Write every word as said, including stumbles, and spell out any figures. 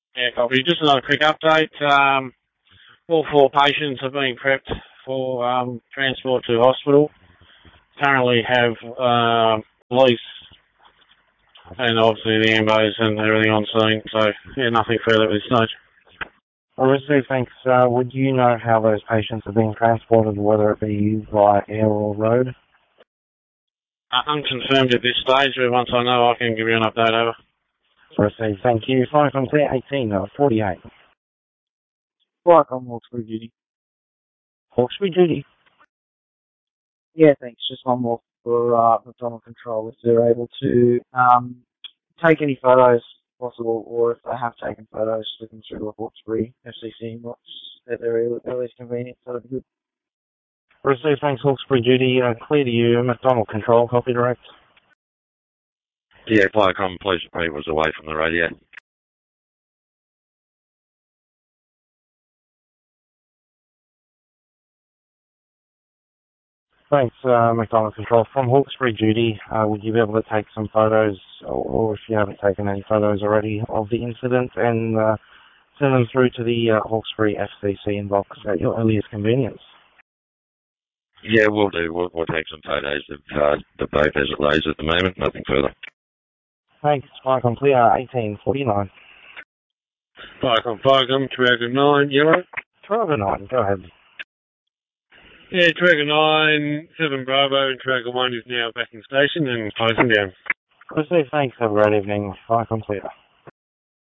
Yeah, copy. Just another quick update. Um, all four patients are being prepped for um, transport to hospital. Currently have uh, police and obviously the ambos and everything on scene. So, yeah, nothing further at this stage. I received, thanks. Uh, would you know how those patients are being transported, whether it be via air or road? Uh, unconfirmed at this stage, but once I know, I can give you an update over. Received, thank you. Flying from Clear eighteen, uh, forty-eight. Right, I'm Hawkesbury duty. Hawkesbury duty. Yeah, thanks. Just one more for uh, McDonald Control, if they're able to um, take any photos possible, or if they have taken photos, slip them through the Hawkesbury F C C inbox at their earliest convenience. That'd be good. Received, thanks. Hawkesbury duty. Uh, clear to you. McDonald Control. Copy direct. Yeah, Viacom Police Supreme was away from the radio. Thanks, uh, McDonald Control. From Hawkesbury duty, uh, would you be able to take some photos, or, or if you haven't taken any photos already, of the incident and uh, send them through to the uh, Hawkesbury F C C inbox at your earliest convenience? Yeah, we'll do. We'll, we'll take some photos of uh, the boat as it lays at the moment. Nothing further. Thanks. Viacom clear, eighteen forty-nine. Viacom, Viacom, Dragon nine, yellow. Dragon nine, go ahead. Yeah, Dragon nine, seven Bravo, and Dragon one is now back in station and closing down. Received, thanks. Have a great evening. Viacom clear.